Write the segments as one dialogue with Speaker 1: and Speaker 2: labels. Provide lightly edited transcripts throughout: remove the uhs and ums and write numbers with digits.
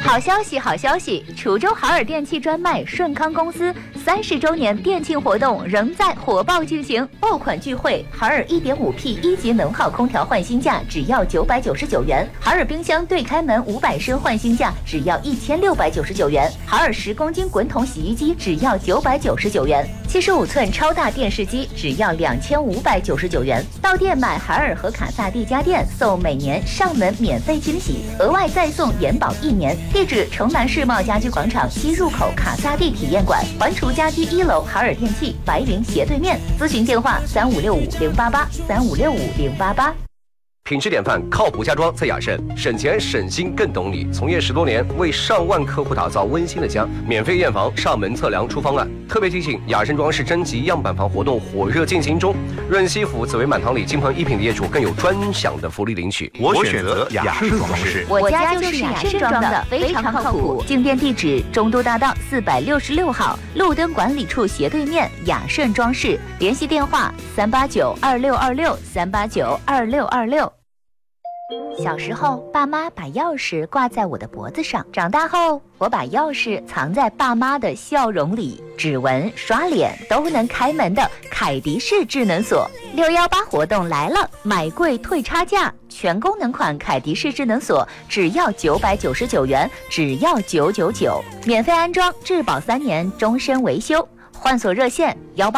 Speaker 1: 好消息，好消息！滁州海尔电器专卖顺康公司30周年店庆活动仍在火爆进行，爆款聚会，海尔 1.5P 一级能耗空调换新价只要999元，海尔冰箱对开门500升换新价只要1699元，海尔10公斤滚筒洗衣机只要999元，75寸超大电视机只要2599元。到店买海尔和卡萨帝家电，送每年上门免费惊喜，额外再送延保1年。地址：城南世贸家居广场西入口卡萨帝体验馆，环滁家居1楼海尔电器白云斜对面。咨询电话3565-088，3565-088。
Speaker 2: 品质典范，靠谱家装在雅盛，省钱省心更懂你。从业10多年，为上万客户打造温馨的家，免费验房、上门测量出方案。特别提醒，雅盛装饰征集样板房活动火热进行中，润西府紫薇满堂里金鹏一品的业主更有专享的福利领取。
Speaker 3: 我选择雅盛装饰，
Speaker 1: 我家就是雅盛装的，非常靠谱。进店地址：中都大道466号，路灯管理处斜对面，雅盛装饰。联系电话：389-2626，389-2626。小时候，爸妈把钥匙挂在我的脖子上；长大后，我把钥匙藏在爸妈的笑容里。指纹、刷脸都能开门的凯迪式智能锁，618活动来了，买贵退差价，全功能款凯迪式智能锁只要999元，只要999，免费安装，质保3年，终身维修。换锁热线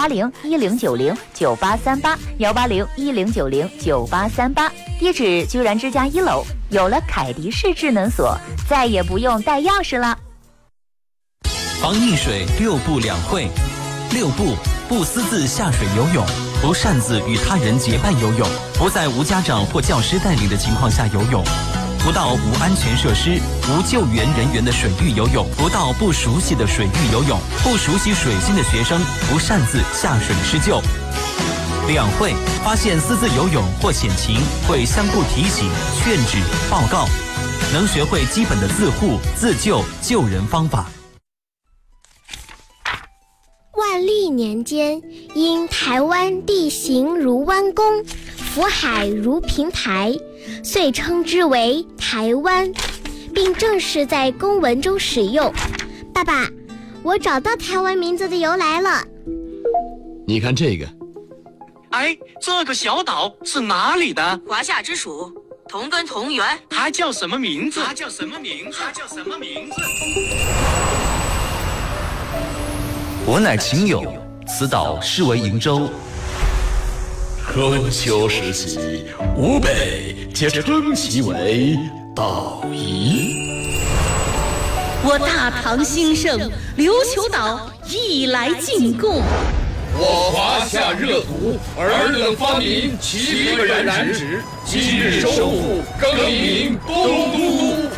Speaker 1: 18010909838，18010909838。地址：居然之家1楼。有了凯迪式智能锁，再也不用带钥匙了。
Speaker 4: 防溺水6步2会：6步，不私自下水游泳，不擅自与他人结伴游泳，不在无家长或教师带领的情况下游泳，不到无安全设施、无救援人员的水域游泳，不到不熟悉的水域游泳，不熟悉水性的学生不擅自下水施救。2会，发现私自游泳或险情，会相互提醒、劝止、报告，能学会基本的自护、自救、救人方法。
Speaker 5: 万历年间，因台湾地形如弯弓，福海如平台，遂称之为台湾，并正式在公文中使用。爸爸，我找到台湾名字的由来了。
Speaker 6: 你看这个，
Speaker 7: 哎，这个小岛是哪里的？
Speaker 8: 华夏之属，同根同源。
Speaker 7: 它叫什么名字？
Speaker 4: 我乃秦俑，此岛是为瀛洲。
Speaker 6: 春秋时期，吴北皆称其为岛夷。
Speaker 8: 我大唐兴盛，琉球岛亦来进贡。
Speaker 9: 我华夏热土，尔等发明齐备染指，今日收复，更名东都。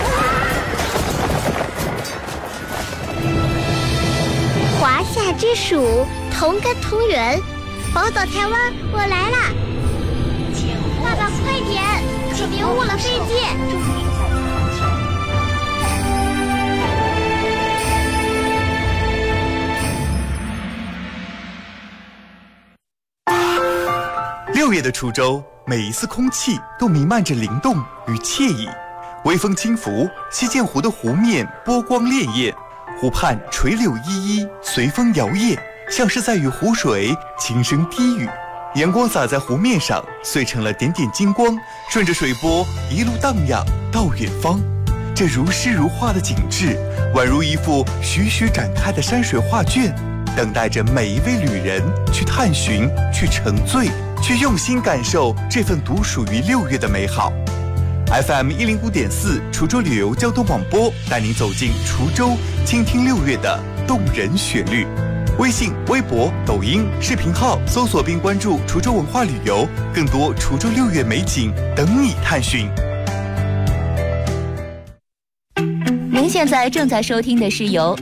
Speaker 5: 华夏之属，同根同源，宝岛台湾，我来啦！爸爸，快点，可别误了飞机。
Speaker 10: 6月的滁州，每一丝空气都弥漫着灵动与惬意。微风轻拂，西涧湖的湖面波光潋滟，湖畔垂柳依依，随风摇曳，像是在与湖水轻声低语。阳光洒在湖面上，碎成了点点金光，顺着水波一路荡漾到远方。这如诗如画的景致，宛如一幅徐徐展开的山水画卷，等待着每一位旅人去探寻，去沉醉，去用心感受这份独属于6月的美好。FM 105.4滁州旅游交通广播带您走进滁州，倾听6月的动人旋律。微信、微博、抖音视频号搜索并关注滁州文化旅游，更多滁州6月美景等你探寻。
Speaker 1: 您现在正在收听的是由